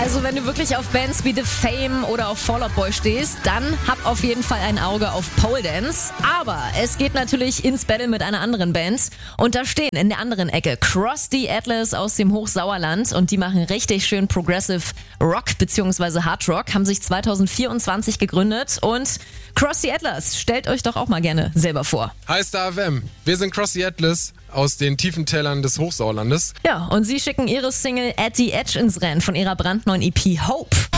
Also wenn du wirklich auf Bands wie The Fame oder auf Fall Out Boy stehst, dann hab auf jeden Fall ein Auge auf Pole Dance. Aber es geht natürlich ins Battle mit einer anderen Band. Und da stehen in der anderen Ecke Cross the Atlas aus dem Hochsauerland. Und die machen richtig schön Progressive Rock bzw. Hard Rock. Haben sich 2024 gegründet. Und Cross the Atlas, stellt euch doch auch mal gerne selber vor. Hi Star FM, wir sind Cross the Atlas aus den tiefen Tälern des Hochsauerlandes. Ja, und sie schicken ihre Single At the Edge ins Rennen von ihrer brandneuen EP Hope.